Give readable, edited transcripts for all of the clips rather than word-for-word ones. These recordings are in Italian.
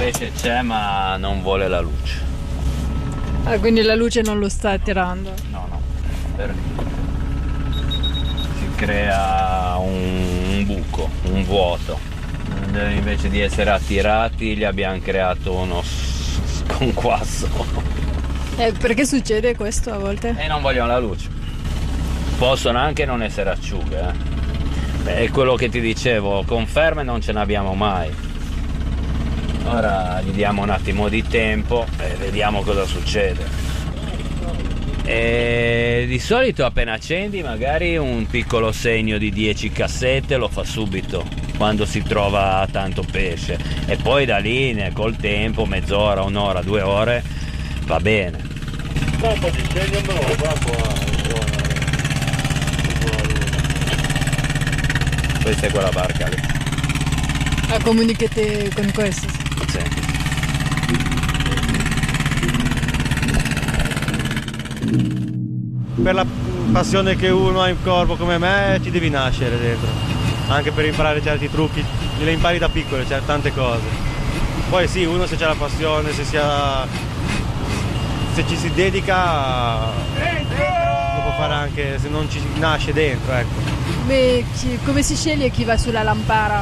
pesce c'è ma non vuole la luce. Ah, quindi la luce non lo sta attirando? No, si crea un buco, un vuoto. Invece di essere attirati gli abbiamo creato uno sconquasso. Perché succede questo a volte? E non vogliono la luce. Possono anche non essere acciughe. È quello che ti dicevo, conferme non ce ne abbiamo mai. Ora gli diamo un attimo di tempo e vediamo cosa succede. E di solito appena accendi magari un piccolo segno di 10 cassette lo fa subito quando si trova tanto pesce, e poi da lì col tempo, mezz'ora, un'ora, 2 ore va bene. Dopo di segno me lo fa qua. Questa è quella barca lì. Ah, comunicate con questo? Sì. Per la passione che uno ha in corpo come me ci devi nascere dentro, anche per imparare certi trucchi, le impari da piccole, cioè tante cose. Poi sì, uno se c'ha la passione, se ci si dedica lo può fare anche se non ci nasce dentro, ecco. Beh, come si sceglie chi va sulla Lampara?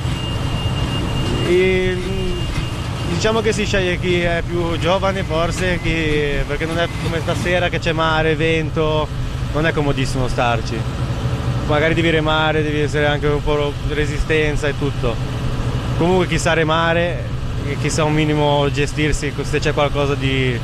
Diciamo che si sceglie chi è più giovane forse, perché non è come stasera che c'è mare, vento, non è comodissimo starci. Magari devi remare, devi essere anche un po' resistenza e tutto. Comunque chi sa remare, chi sa un minimo gestirsi se c'è qualcosa di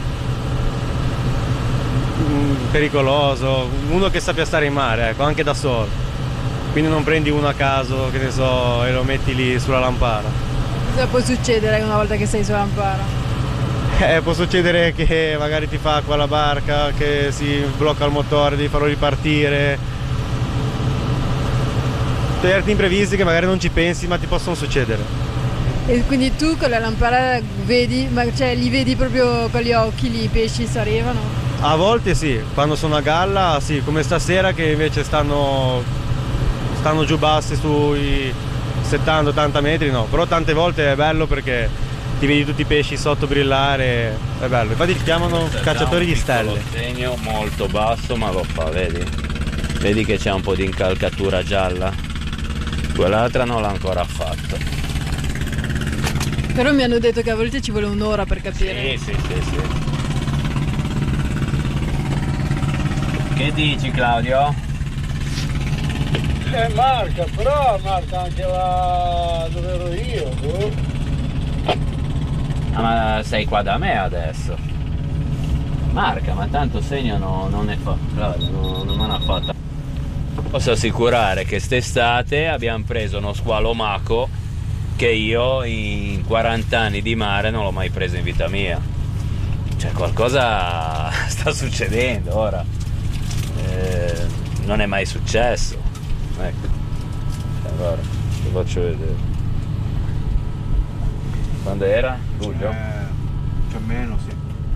pericoloso, uno che sappia stare in mare, ecco, anche da solo. Quindi non prendi uno a caso, che ne so, e lo metti lì sulla Lampara. Cosa può succedere una volta che sei sulla Lampara? Può succedere che magari ti fa acqua la barca, che si blocca il motore, devi farlo ripartire. Certi imprevisti che magari non ci pensi ma ti possono succedere. E quindi tu con la Lampara vedi, cioè li vedi proprio con gli occhi, i pesci si arrivano? A volte sì, quando sono a galla sì, come stasera che invece stanno giù bassi sui 70-80 metri, no, però tante volte è bello perché ti vedi tutti i pesci sotto brillare, è bello. Infatti ti chiamano cacciatori di stelle. Segno molto basso ma lo fa, vedi? Vedi che c'è un po' di incalcatura gialla? Quell'altra non l'ha ancora fatto. Però mi hanno detto che a volte ci vuole un'ora per capire. Sì. Che dici, Claudio? Marca, però marca anche là dove ero io. Ma sei qua da me adesso. Marca, ma tanto segno non ne fa. Non me ne ha fatta. Posso assicurare che st'estate abbiamo preso uno squalo maco che io in 40 anni di mare non l'ho mai preso in vita mia. Cioè qualcosa sta succedendo ora. Non è mai successo. Ecco, allora ti faccio vedere. Quando era? Luglio? C'è meno, sì.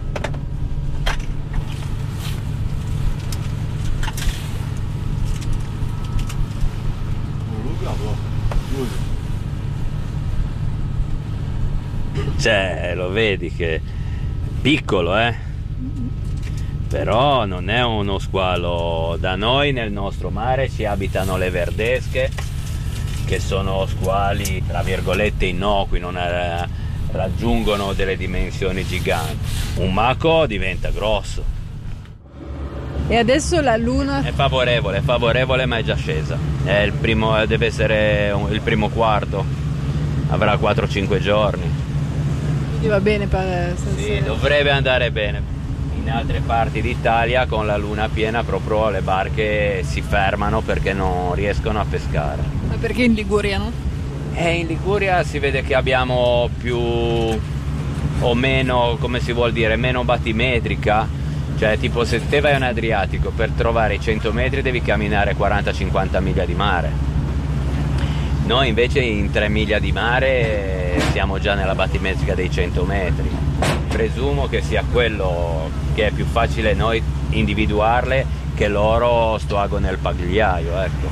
Cioè, lo vedi che è piccolo, però non è uno squalo. Da noi nel nostro mare ci abitano le verdesche, che sono squali tra virgolette innocui, non raggiungono delle dimensioni giganti. Un maco diventa grosso. E adesso la luna È favorevole ma è già scesa. È il primo, deve essere il primo quarto, avrà 4-5 giorni. quindi va bene per Sì, dovrebbe andare bene. In altre parti d'Italia con la luna piena proprio le barche si fermano perché non riescono a pescare. Ma perché in Liguria, no? E in Liguria si vede che abbiamo più o meno, come si vuol dire, meno battimetrica. Cioè tipo se te vai in Adriatico, per trovare i 100 metri devi camminare 40-50 miglia di mare. Noi invece in 3 miglia di mare siamo già nella battimetrica dei 100 metri. Presumo che sia quello che è più facile noi individuarle che loro sto ago nel pagliaio, ecco.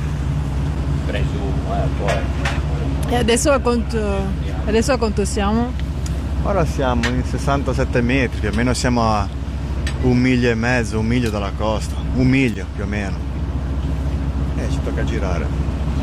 Presumo, poi. E adesso a quanto siamo? Ora siamo in 67 metri, più o meno siamo a 1,5 miglia, 1 miglio dalla costa, 1 miglio più o meno. E ci tocca girare.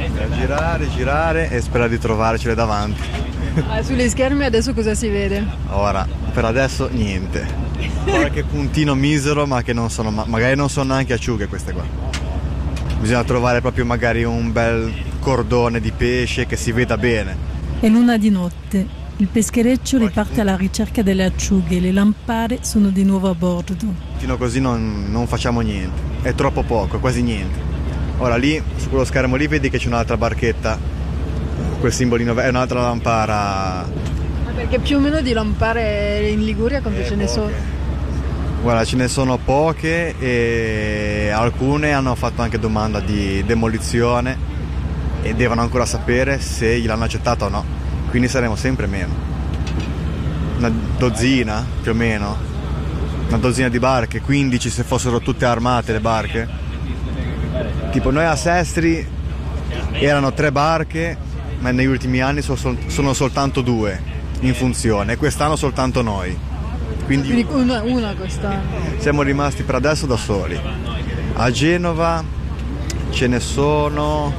Girare e sperare di trovarcele davanti. Sugli schermi adesso cosa si vede? Ora, per adesso niente. Qualche puntino misero, ma che non sono, magari non sono neanche acciughe queste qua. Bisogna trovare proprio magari un bel cordone di pesce che si veda bene. È luna di notte. Il peschereccio riparte alla ricerca delle acciughe. Le lampare sono di nuovo a bordo. Fino così non facciamo niente. È troppo poco, quasi niente. Ora lì, su quello schermo lì, vedi che c'è un'altra barchetta. Quel simbolino è un'altra lampara. Perché più o meno di lampare in Liguria quante ce ne sono? Guarda, ce ne sono poche e alcune hanno fatto anche domanda di demolizione e devono ancora sapere se gliel'hanno accettata o no. Quindi saremo sempre meno. Una dozzina, più o meno. Una dozzina di barche, 15 se fossero tutte armate le barche. Tipo noi a Sestri erano 3 barche, ma negli ultimi anni sono soltanto 2 in funzione, e quest'anno soltanto noi. Quindi una quest'anno. Siamo rimasti per adesso da soli. A Genova ce ne sono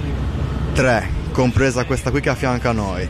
3, compresa questa qui che affianca a noi.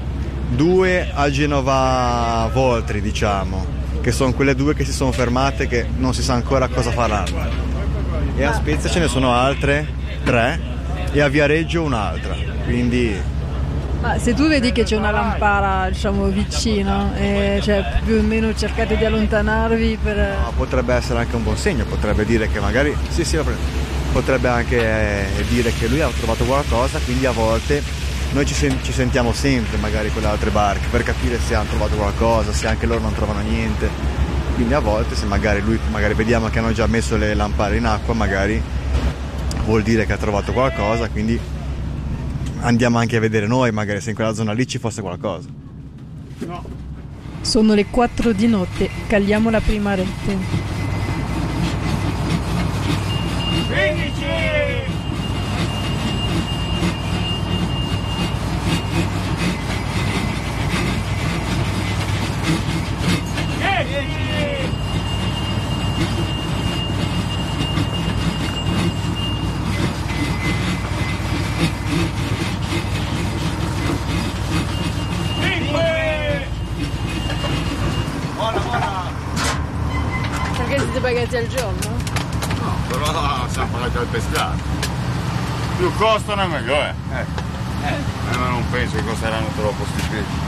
2 a Genova Voltri, diciamo, che sono quelle 2 che si sono fermate, che non si sa ancora cosa faranno. E a Spezia ce ne sono altre 3 e a Viareggio un'altra, quindi... Ma se tu vedi che c'è una lampara, diciamo, vicino, cioè più o meno cercate di allontanarvi per... No, potrebbe essere anche un buon segno, potrebbe dire che magari... Sì, potrebbe anche dire che lui ha trovato qualcosa, quindi a volte noi ci sentiamo sempre magari con le altre barche per capire se hanno trovato qualcosa, se anche loro non trovano niente. Quindi a volte se magari vediamo che hanno già messo le lampare in acqua, magari vuol dire che ha trovato qualcosa, quindi andiamo anche a vedere noi magari se in quella zona lì ci fosse qualcosa. No. Sono le 4 di notte, caliamo la prima rete. 15! Perché siete pagati al giorno? No, però siamo pagati al pescato. Più costano e meglio è. Ma non penso che costeranno troppo sti pesci.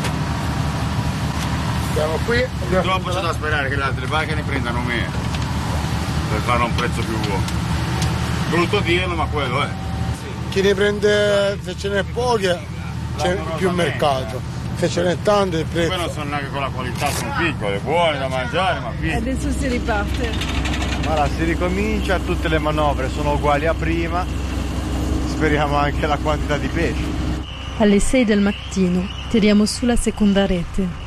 Siamo qui. Purtroppo c'è da sperare che le altre barche ne prendano meno per fare un prezzo più buono. Brutto dirlo, ma quello è. Chi ne prende, se ce n'è poche c'è più mercato, se ce n'è tante il prezzo. Poi non sono neanche con la qualità, sono piccole, buone da mangiare, ma piccole. Adesso si riparte. Allora, si ricomincia, tutte le manovre sono uguali a prima, speriamo anche la quantità di pesce. Alle 6 del mattino tiriamo su la seconda rete.